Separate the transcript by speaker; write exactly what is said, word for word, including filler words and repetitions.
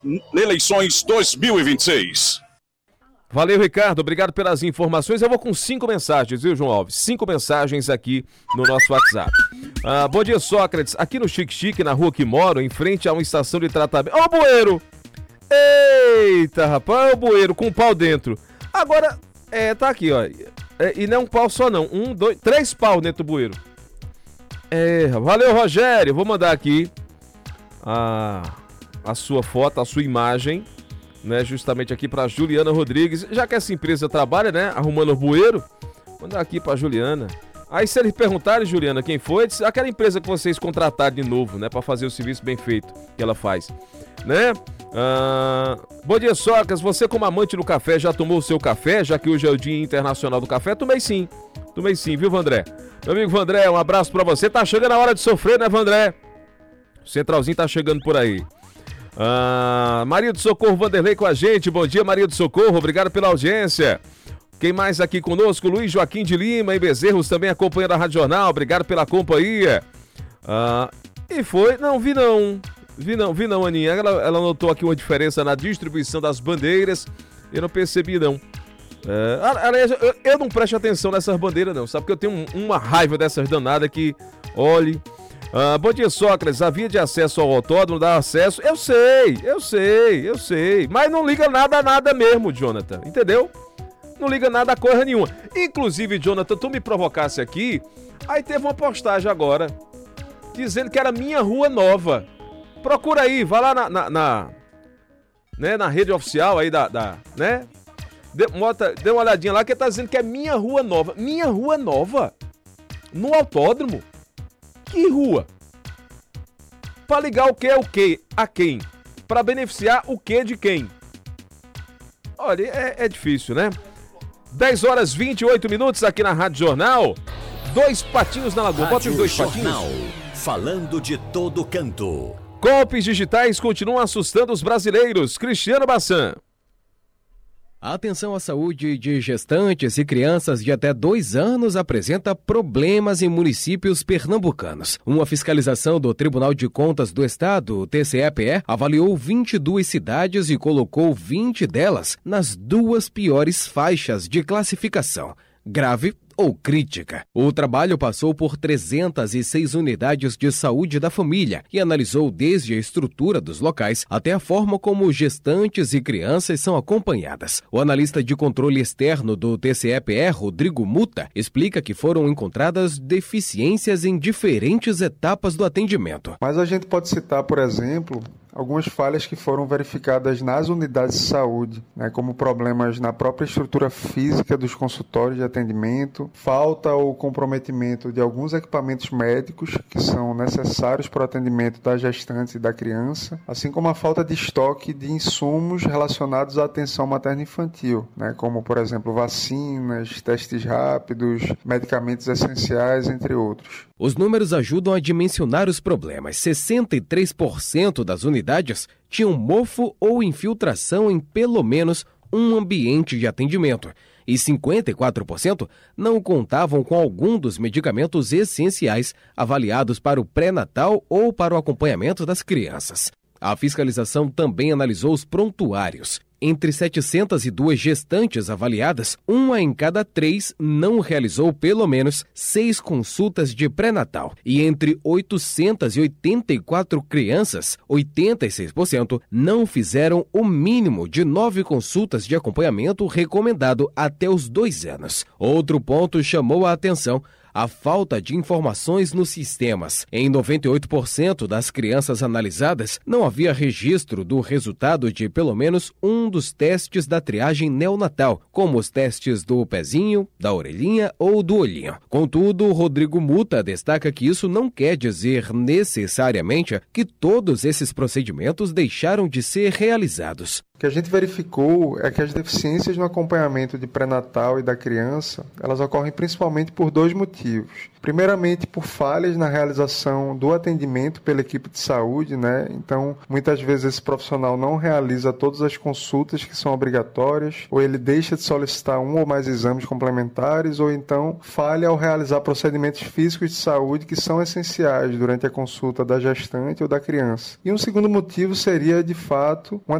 Speaker 1: eleições dois mil e vinte e seis.
Speaker 2: Valeu, Ricardo. Obrigado pelas informações. Eu vou com cinco mensagens, viu, João Alves? Cinco mensagens aqui no nosso WhatsApp. Ah, bom dia, Sócrates. Aqui no Chique Chique, na rua que moro, em frente a uma estação de tratamento. Ó o bueiro! Eita, rapaz, é o bueiro com um pau dentro. Agora, é, tá aqui, ó. É, e não é um pau só, não. Um, dois, três pau dentro do bueiro. É, valeu, Rogério. Vou mandar aqui a, a sua foto, a sua imagem, né, justamente aqui para Juliana Rodrigues, já que essa empresa trabalha, né, arrumando o bueiro, mandar aqui para Juliana. Aí se eles perguntarem, Juliana, quem foi, diz, aquela empresa que vocês contrataram de novo, né, para fazer o serviço bem feito que ela faz, né? Ah, bom dia, Sócrates, você como amante do café já tomou o seu café, já que hoje é o Dia Internacional do Café? Tomei sim, tomei sim, viu, Vandré? Meu amigo Vandré, um abraço para você. Tá chegando a hora de sofrer, né, Vandré? O Centralzinho tá chegando por aí. Ah, Maria do Socorro Vanderlei com a gente. Bom dia, Maria do Socorro. Obrigado pela audiência. Quem mais aqui conosco? Luiz Joaquim de Lima e Bezerros também acompanhando a Rádio Jornal. Obrigado pela companhia. Ah, e foi... Não, vi não. Vi não, vi não, Aninha. Ela, ela notou aqui uma diferença na distribuição das bandeiras. Eu não percebi, não. É, aliás, eu, eu não presto atenção nessas bandeiras, não. Sabe que eu tenho um, uma raiva dessas danadas que... Olhe... Ah, bom dia, Sócrates. A via de acesso ao autódromo dá acesso. Eu sei, eu sei, eu sei. Mas não liga nada a nada mesmo, Jonathan. Entendeu? Não liga nada a coisa nenhuma. Inclusive, Jonathan, tu me provocasse aqui. Aí teve uma postagem agora dizendo que era minha rua nova. Procura aí, vai lá na, na, na, né, na rede oficial aí da, da né? Dê, mota, dê uma olhadinha lá que tá dizendo que é minha rua nova. Minha rua nova? No autódromo? Que rua? Para ligar o que é o que? A quem? Para beneficiar o que de quem? Olha, é, é difícil, né? dez horas e vinte e oito minutos aqui na Rádio Jornal. Dois patinhos na lagoa. Bota os dois
Speaker 3: Jornal,
Speaker 2: patinhos.
Speaker 3: Falando de todo canto.
Speaker 2: Golpes digitais continuam assustando os brasileiros. Cristiano Bassan.
Speaker 4: A atenção à saúde de gestantes e crianças de até dois anos apresenta problemas em municípios pernambucanos. Uma fiscalização do Tribunal de Contas do Estado, o T C E P E, avaliou vinte e duas cidades e colocou vinte delas nas duas piores faixas de classificação: grave ou crítica. O trabalho passou por trezentas e seis unidades de saúde da família e analisou desde a estrutura dos locais até a forma como gestantes e crianças são acompanhadas. O analista de controle externo do T C E P E, Rodrigo Muta, explica que foram encontradas deficiências em diferentes etapas do atendimento.
Speaker 5: Mas a gente pode citar, por exemplo, algumas falhas que foram verificadas nas unidades de saúde, né, como problemas na própria estrutura física dos consultórios de atendimento, falta ou comprometimento de alguns equipamentos médicos que são necessários para o atendimento da gestante e da criança, assim como a falta de estoque de insumos relacionados à atenção materno-infantil, né, como, por exemplo, vacinas, testes rápidos, medicamentos essenciais, entre outros.
Speaker 4: Os números ajudam a dimensionar os problemas. sessenta e três por cento das unidades tinham mofo ou infiltração em pelo menos um ambiente de atendimento e cinquenta e quatro por cento não contavam com algum dos medicamentos essenciais avaliados para o pré-natal ou para o acompanhamento das crianças. A fiscalização também analisou os prontuários. Entre setecentas e duas gestantes avaliadas, uma em cada três não realizou pelo menos seis consultas de pré-natal. E entre oitocentas e oitenta e quatro crianças, oitenta e seis por cento não fizeram o mínimo de nove consultas de acompanhamento recomendado até os dois anos. Outro ponto chamou a atenção: a falta de informações nos sistemas. Em noventa e oito por cento das crianças analisadas, não havia registro do resultado de pelo menos um dos testes da triagem neonatal, como os testes do pezinho, da orelhinha ou do olhinho. Contudo, Rodrigo Muta destaca que isso não quer dizer necessariamente que todos esses procedimentos deixaram de ser realizados.
Speaker 5: que a gente verificou é que as deficiências no acompanhamento de pré-natal e da criança, elas ocorrem principalmente por dois motivos. Primeiramente, por falhas na realização do atendimento pela equipe de saúde, né? Então, muitas vezes esse profissional não realiza todas as consultas que são obrigatórias, ou ele deixa de solicitar um ou mais exames complementares, ou então falha ao realizar procedimentos físicos de saúde que são essenciais durante a consulta da gestante ou da criança. E um segundo motivo seria, de fato, uma